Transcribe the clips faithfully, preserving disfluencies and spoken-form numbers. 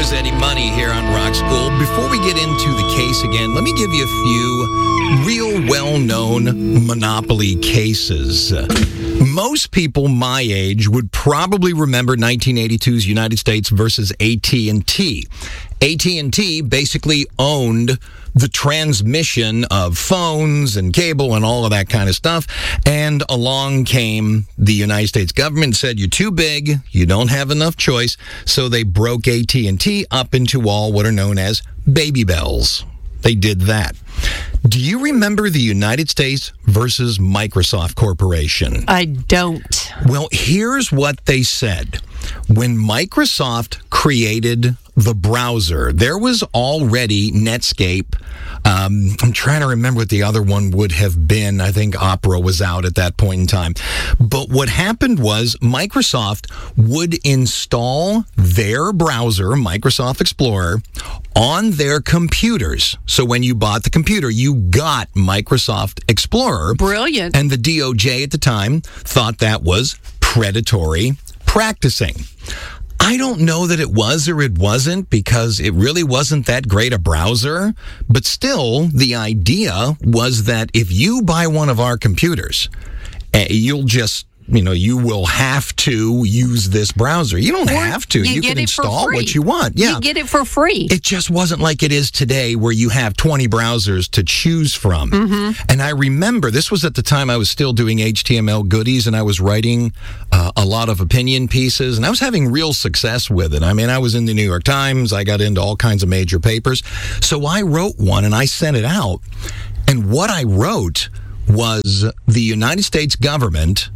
is Eddie Money here on Rock School. Before we get into the case again, let me give you a few real well-known Monopoly cases. Uh, most people my age would probably remember nineteen eighty-two's United States versus A T and T. A T and T basically owned the transmission of phones and cable and all of that kind of stuff. And along came the United States government and said, you're too big, you don't have enough choice. So they broke A T and T up into all what are known as baby bells. They did that. Do you remember the United States versus Microsoft Corporation? I don't. Well, here's what they said. When Microsoft created the browser, there was already Netscape. Um, I'm trying to remember what the other one would have been. I think Opera was out at that point in time. But what happened was Microsoft would install their browser, Microsoft Explorer, on their computers. So when you bought the computer, you got Microsoft Explorer. Brilliant. And the D O J at the time thought that was predatory practicing. I don't know that it was or it wasn't because it really wasn't that great a browser. But still, the idea was that if you buy one of our computers, you'll just, you know, you will have to use this browser. You don't Or have to. you You get can it for install free. what you want. Yeah. You get it for free. It just wasn't like it is today where you have twenty browsers to choose from. Mm-hmm. And I remember this was at the time I was still doing H T M L goodies and I was writing uh, a lot of opinion pieces and I was having real success with it. I mean, I was in the New York Times. I got into all kinds of major papers. So I wrote one and I sent it out. And what I wrote was the United States government,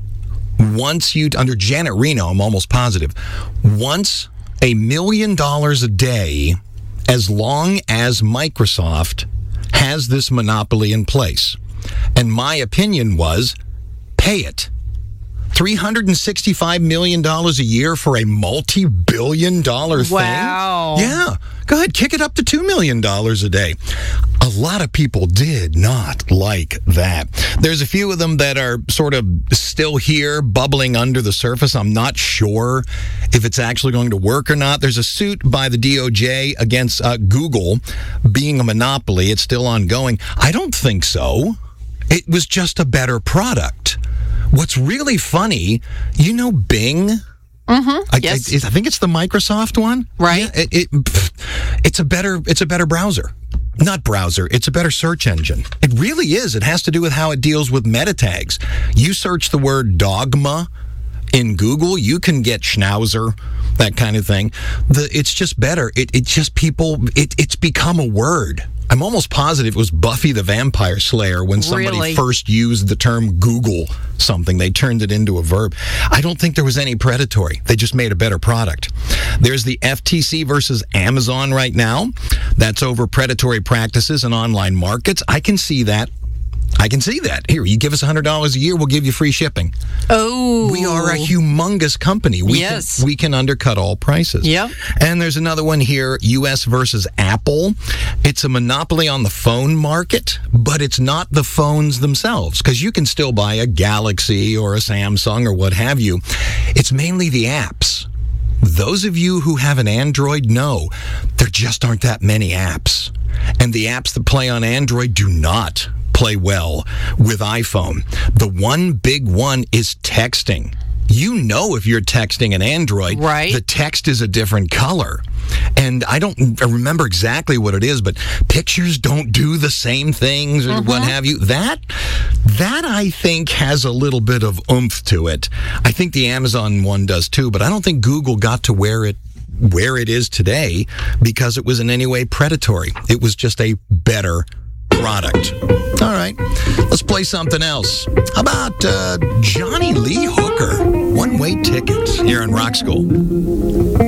once you, under Janet Reno, I'm almost positive, wants a million dollars a day as long as Microsoft has this monopoly in place. And my opinion was, pay it. three hundred sixty-five million dollars a year for a multi-billion dollar thing? Wow. Yeah. Go ahead, kick it up to two million dollars a day. A lot of people did not like that. There's a few of them that are sort of still here, bubbling under the surface. I'm not sure if it's actually going to work or not. There's a suit by the D O J against uh, Google being a monopoly. It's still ongoing. I don't think so. It was just a better product. What's really funny, you know Bing? Mm-hmm. I, yes. I, I think it's the Microsoft one, Right. Yeah, it, it, pff, it's a better, it's a better browser, not browser. It's a better search engine. It really is. It has to do with how it deals with meta tags. You search the word dogma in Google, you can get schnauzer, that kind of thing. The it's just better. It it just people. It it's become a word. I'm almost positive it was Buffy the Vampire Slayer when somebody Really? first used the term Google something. They turned it into a verb. I don't think there was any predatory. They just made a better product. There's the F T C versus Amazon right now. That's over predatory practices in online markets. I can see that. I can see that. Here, you give us one hundred dollars a year, we'll give you free shipping. Oh. We are a humongous company. We Yes. Can, we can undercut all prices. Yep. And there's another one here, U S versus Apple. It's a monopoly on the phone market, but it's not the phones themselves, because you can still buy a Galaxy or a Samsung or what have you. It's mainly the apps. Those of you who have an Android know there just aren't that many apps. And the apps that play on Android do not play well with iPhone. The one big one is texting. You know if you're texting an Android, Right. the text is a different color. And I don't remember exactly what it is, but pictures don't do the same things or what have you. That, that I think has a little bit of oomph to it. I think the Amazon one does too, but I don't think Google got to where it where it is today because it was in any way predatory. It was just a better product. All right, let's play something else. How about uh, Johnny Lee Hooker? One-way tickets here in Rock School.